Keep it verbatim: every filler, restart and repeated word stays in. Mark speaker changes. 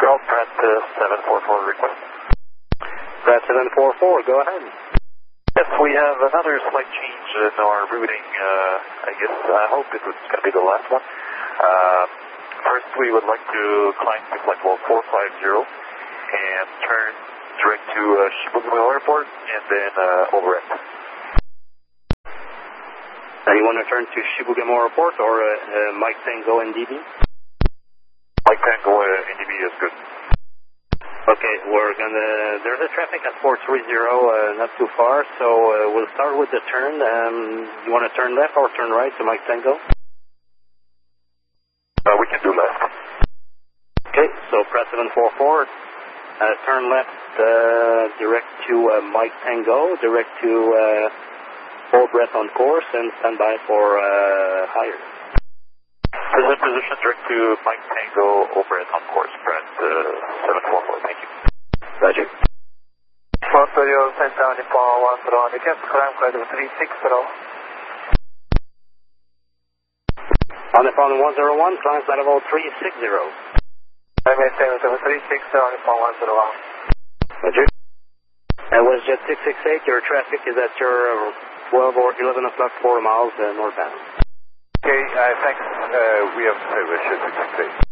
Speaker 1: Route Pratt uh, seven four four request.
Speaker 2: Pratt seven four four, go ahead.
Speaker 1: Yes, we have another slight change in our routing. Uh, I guess, I hope it was going to be the last one. Uh, first, we would like to climb to flight level four five zero and turn direct to uh, Shibugamo Airport and then uh, over it.
Speaker 2: Uh, you want to turn to Shibugamo Airport or uh, uh, Mike Tango N D B?
Speaker 1: Mike Tango uh, N D B is good.
Speaker 2: Okay, we're gonna, there's a traffic at four three zero, uh, not too far, so uh, we'll start with the turn. Um, you want to turn left or turn right to Mike Tango?
Speaker 1: Uh, we can do left.
Speaker 2: Okay, so Pratt seven four four, uh, turn left uh, direct to uh, Mike Tango, direct to uh, full breath on course, and stand by for uh, higher.
Speaker 1: Present position direct to Mike Tango, over it on course, Pratt uh, seven four four, thank you.
Speaker 2: Roger.
Speaker 3: Fort Radio, Central Nippon one zero one, request climb flight level three six zero.
Speaker 2: On Nippon one zero one, climb flight level three six zero.
Speaker 3: I maintain level three six zero, Nippon one zero one.
Speaker 2: Roger. And WestJet six six eight, your traffic is at your twelve or eleven o'clock, four miles uh, northbound.
Speaker 4: Okay, uh, thanks. Uh, we have uh, WestJet six six eight.